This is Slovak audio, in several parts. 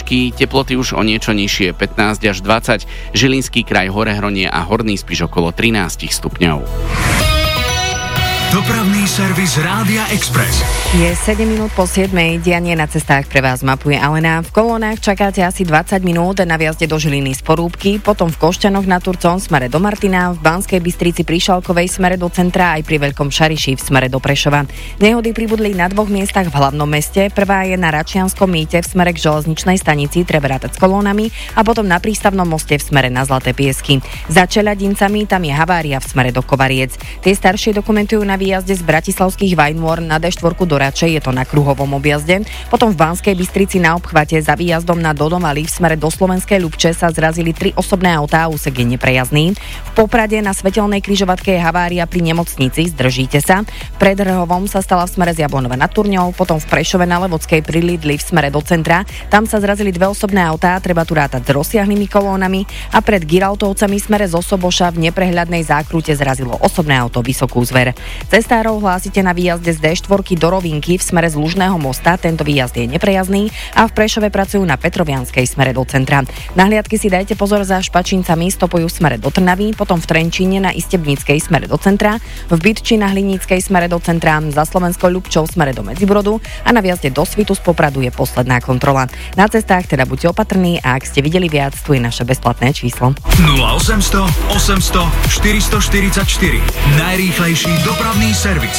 Spišky, teploty už o niečo nižšie, 15 až 20, Žilinský kraj, Horehronie a Horný Spiš okolo 13 stupňov. Dopravný servis Rádia Express. Je 7 minút po 7, dianie na cestách pre vás mapuje Alena. V kolónach čakáte asi 20 minút na viazde do Žiliny z Porúbky, potom v Košťanoch nad Turcom smere do Martina, v Banskej Bystrici pri Šalkovej smere do centra aj pri Veľkom Šariši v smere do Prešova. Nehody pribudli na dvoch miestach v hlavnom meste. Prvá je na Račianskom mýte v smere k železničnej stanici, treba rátať s kolónami, a potom na Prístavnom moste v smere na Zlaté Piesky. Za Čeladincami tam je havária v smere do Kovariec. Tie staršie dokumentujú na výjazde z bratislavských Vajnôr na D4 do Račej, je to na kruhovom objazde. Potom v Banskej Bystrici na obchvate za výjazdom na Dodomali v smere do Slovenskej Ľubče sa zrazili 3 osobné autá a úsek je neprejazdný. V Poprade na Svetelnej križovatke je havária pri nemocnici, zdržíte sa. Pred Rhovom sa stala v smere z Jablonova nad Turňou, potom v Prešove na Levockej pri Lidli v smere do centra. Tam sa zrazili 2 osobné autá, treba tu rátať s rozsiahlými kolónami, a pred Girautovcami smere z Osoboša v neprehľadnej zákrute zrazilo osobné auto Vysokú Zver. Cestárov hlásite na výjazde z D4 do Rovinky v smere z Lužného mosta, tento výjazd je neprejazdný, a v Prešove pracujú na Petrovianskej smere do centra. Na hliadky si dajte pozor za Špačincami, stopujú v smere do Trnavy, potom v Trenčíne na Istebnickej smere do centra, v Bytči na Hliníckej smere do centra, za Slovenskou Ľubčou smere do Medzibrodu a na výjazde do Svitu z Popradu je posledná kontrola. Na cestách teda buďte opatrní a ak ste videli viac, tu je naše bezplatné číslo 0800 800 444. Najrýchlejší dopravný servis.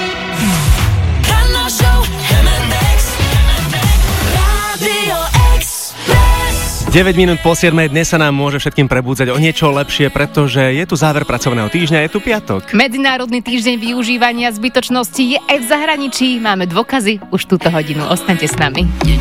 9 minút po 7, dnes sa nám môže všetkým prebúdzať o niečo lepšie, pretože je tu záver pracovného týždňa, je tu piatok. Medzinárodný týždeň využívania zbytočnosti je aj v zahraničí. Máme dôkazy už túto hodinu. Ostaňte s nami.